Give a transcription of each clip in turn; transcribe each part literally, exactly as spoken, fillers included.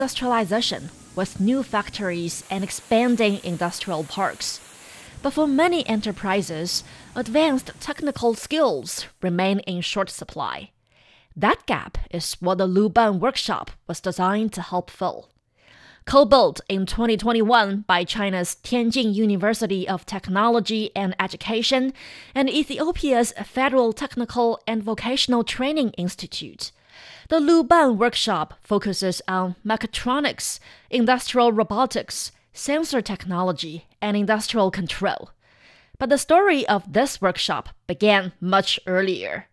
industrialization with new factories and expanding industrial parks. But for many enterprises, advanced technical skills remain in short supply. That gap is what the Luban workshop was designed to help fill. Co-built in twenty twenty-one by China's Tianjin University of Technology and Education and Ethiopia's Federal Technical and Vocational Training Institute, the Luban workshop focuses on mechatronics, industrial robotics, sensor technology, and industrial control. But the story of this workshop began much earlier.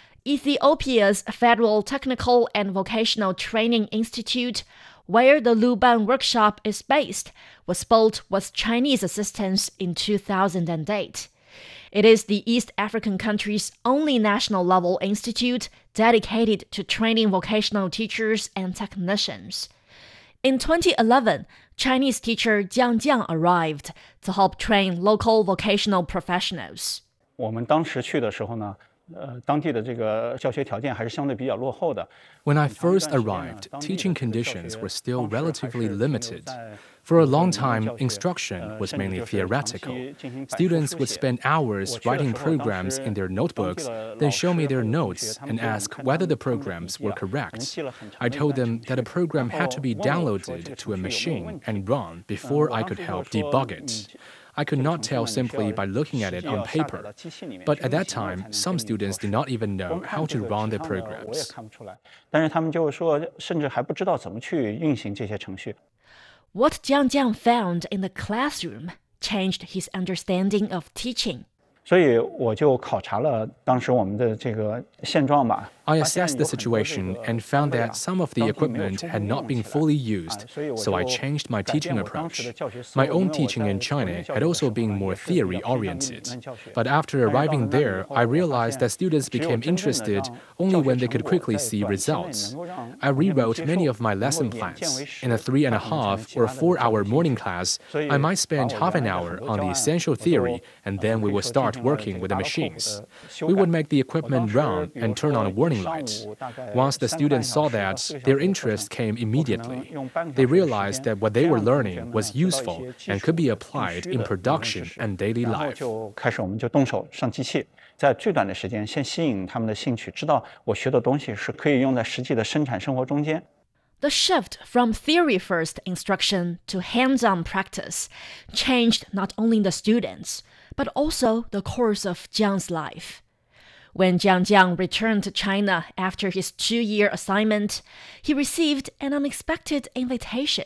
Ethiopia's Federal Technical and Vocational Training Institute, where the Luban workshop is based, was built with Chinese assistance in two thousand eight. It is the East African country's only national-level institute dedicated to training vocational teachers and technicians. In twenty eleven, Chinese teacher Jiang Jiang arrived to help train local vocational professionals. 我们当时去的时候呢，呃，当地的这个教学条件还是相对比较落后的。 When I first arrived, teaching conditions were still relatively limited. For a long time, instruction was mainly theoretical. Students would spend hours writing programs in their notebooks, then show me their notes and ask whether the programs were correct. I told them that a program had to be downloaded to a machine and run before I could help debug it. I could not tell simply by looking at it on paper. But at that time, some students did not even know how to run their programs. 但是他们就说，甚至还不知道怎么去运行这些程序。 What Jiang Jiang found in the classroom changed his understanding of teaching. 所以我就考察了当时我们的这个现状吧。 I assessed the situation and found that some of the equipment had not been fully used, so I changed my teaching approach. My own teaching in China had also been more theory-oriented. But after arriving there, I realized that students became interested only when they could quickly see results. I rewrote many of my lesson plans. In a three and a half or four-hour morning class, I might spend half an hour on the essential theory, and then we would start working with the machines. We would make the equipment run and turn on warning lights. Once the students saw that, their interest came immediately. They realized that what they were learning was useful and could be applied in production and daily life. 开始我们就动手上机器，在最短的时间先吸引他们的兴趣，知道我学的东西是可以用在实际的生产生活中间。 The shift from theory-first instruction to hands-on practice changed not only the students, but also the course of Jiang's life. When Jiang Jiang returned to China after his two-year assignment, he received an unexpected invitation.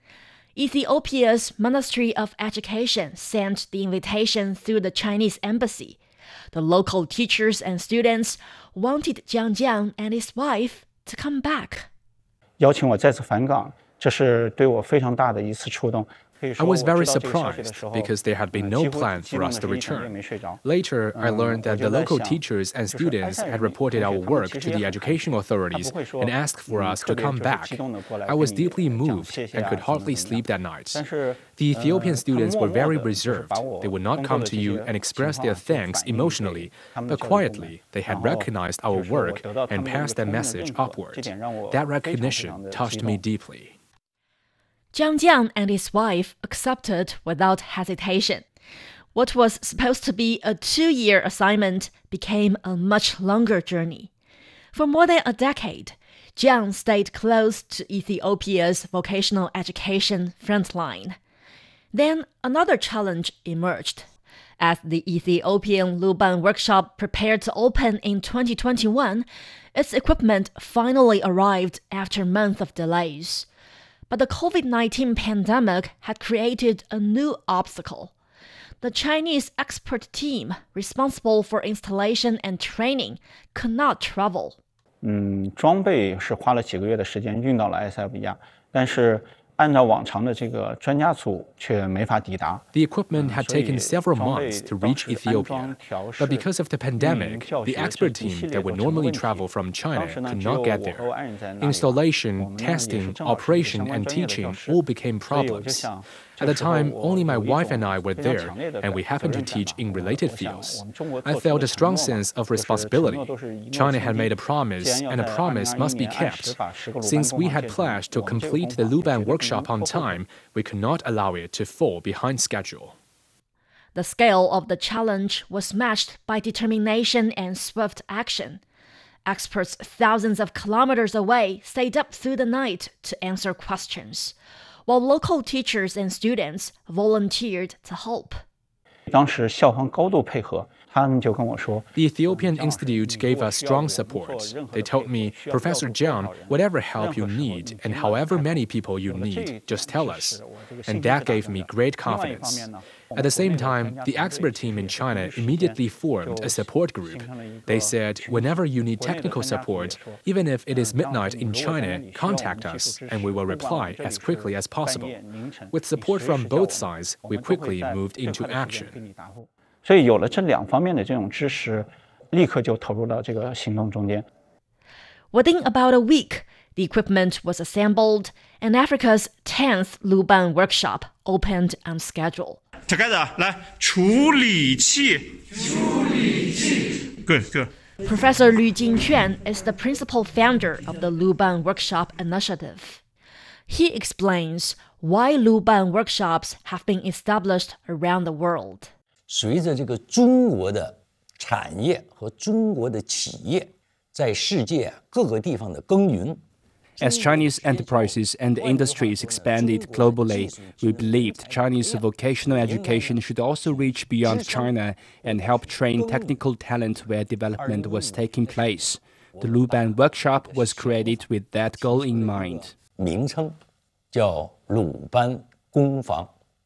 Ethiopia's Ministry of Education sent the invitation through the Chinese embassy. The local teachers and students wanted Jiang Jiang and his wife to come back. 邀请我再次返港，这是对我非常大的一次触动。 I was very surprised because there had been no plan for us to return. Later, I learned that the local teachers and students had reported our work to the education authorities and asked for us to come back. I was deeply moved and could hardly sleep that night. The Ethiopian students were very reserved. They would not come to you and express their thanks emotionally, but quietly, they had recognized our work and passed that message upward. That recognition touched me deeply. Jiang Jiang and his wife accepted without hesitation. What was supposed to be a two-year assignment became a much longer journey. For more than a decade, Jiang stayed close to Ethiopia's vocational education frontline. Then another challenge emerged. As the Ethiopian Luban workshop prepared to open in twenty twenty-one, its equipment finally arrived after months of delays. But the COVID nineteen pandemic had created a new obstacle. The Chinese expert team responsible for installation and training could not travel. 嗯，装备是花了几个月的时间运到了埃塞俄比亚，但是按照往常的这个专家组却没法抵达。 The equipment had taken several months to reach Ethiopia, but because of the pandemic, the expert team that would normally travel from China could not get there. Installation, testing, operation, and teaching all became problems. At the time, only my wife and I were there, and we happened to teach in related fields. I felt a strong sense of responsibility. China had made a promise, and a promise must be kept. Since we had pledged to complete the Luban workshop on time, we could not allow it to fall behind schedule. The scale of the challenge was matched by determination and swift action. Experts thousands of kilometers away stayed up through the night to answer questions, while local teachers and students volunteered to help. 当时校方高度配合，他们就跟我说 The Ethiopian Institute gave us strong support. They told me, Professor Jiang, whatever help you need and however many people you need, just tell us. And that gave me great confidence. At the same time, the expert team in China immediately formed a support group. They said, whenever you need technical support, even if it is midnight in China, contact us, and we will reply as quickly as possible. With support from both sides, we quickly moved into action. 所以有了这两方面的这种支持，立刻就投入到这个行动中间。 Within about a week, the equipment was assembled, and Africa's tenth Luban workshop opened on schedule. 才开始啊，来处理器。处理器。Good, good. Professor Lu Jingquan is the principal founder of the Luban Workshop Initiative. He explains why Luban workshops have been established around the world. 随着这个中国的产业和中国的企业在世界各个地方的耕耘。 As Chinese enterprises and industries expanded globally, we believed Chinese vocational education should also reach beyond China and help train technical talent where development was taking place. The Luban workshop was created with that goal in mind. 名称叫鲁班工坊。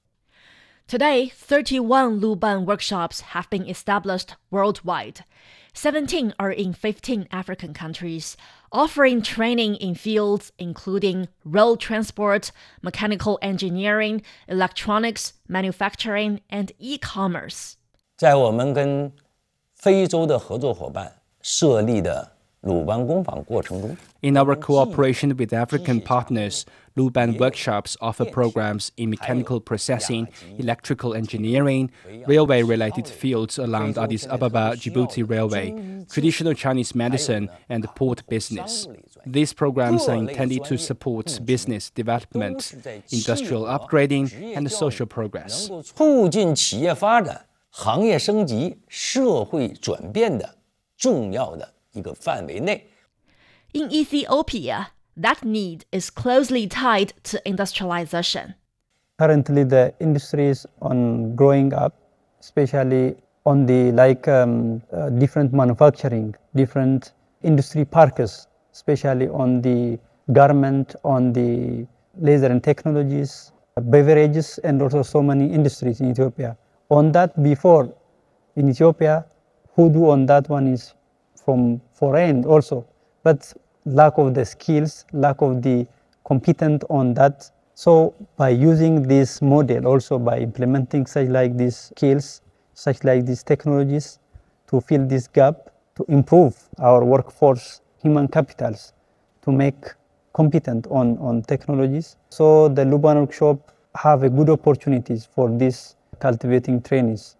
Today, thirty-one Luban workshops have been established worldwide. seventeen are in fifteen African countries, offering training in fields including road transport, mechanical engineering, electronics, manufacturing, and e-commerce. 在我们跟非洲的合作伙伴设立的鲁班工坊过程中 In our cooperation with African partners, Luban workshops offer programs in mechanical processing, electrical engineering, railway-related fields along Addis Ababa-Djibouti Railway, traditional Chinese medicine, and port business. These programs are intended to support business development, industrial upgrading, and social progress. 促进企业发展、行业升级、社会转变的重要的一个范围内。 In Ethiopia, that need is closely tied to industrialization. Currently, the industry is on growing up, especially on the like um, uh, different manufacturing, different industry parks, especially on the garment, on the laser and technologies, beverages, and also so many industries in Ethiopia. On that before, in Ethiopia, who do on that one is from foreign also, but lack of the skills, lack of the competent on that. So by using this model, also by implementing such like these skills, such like these technologies, to fill this gap, to improve our workforce, human capitals, to make competent on, on technologies. So the Luban workshop have a good opportunities for this cultivating trainees.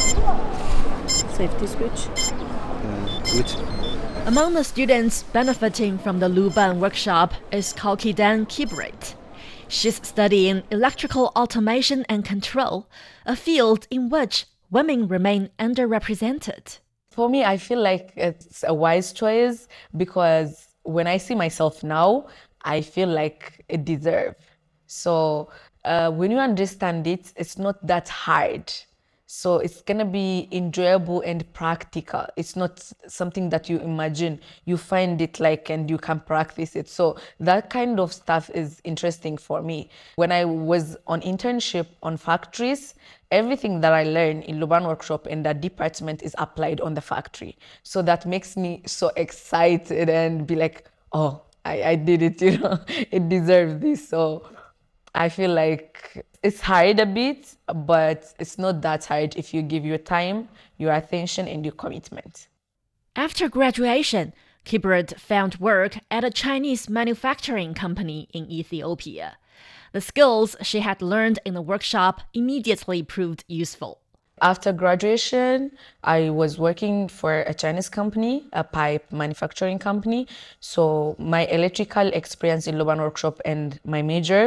Safety switch. Uh, good. Among the students benefiting from the Luban workshop is Kalkidan Kibrit. She's studying electrical automation and control, a field in which women remain underrepresented. For me, I feel like it's a wise choice because when I see myself now, I feel like it deserves. So uh, when you understand it, it's not that hard. So it's going to be enjoyable and practical. It's not something that you imagine. You find it like and you can practice it. So that kind of stuff is interesting for me. When I was on internship on factories, everything that I learned in Luban workshop in that department is applied on the factory. So that makes me so excited and be like, oh, I, I did it, you know, it deserves this. So I feel like it's hard a bit, but it's not that hard if you give your time, your attention, and your commitment. After graduation, Kibret found work at a Chinese manufacturing company in Ethiopia. The skills she had learned in the workshop immediately proved useful. After graduation, I was working for a Chinese company, a pipe manufacturing company. So my electrical experience in Luban workshop and my major